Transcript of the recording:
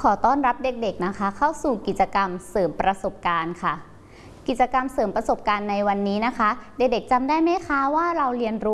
ขอต้อนรับเด็กๆนะคะเข้าสู่กิจกรรมเสริมประสบการณ์ค่ะกิจกรรมเสริมประสบการณ์ในวันนี้นะคะเด็กๆจำได้ไหมคะว่าเราเรียนรู้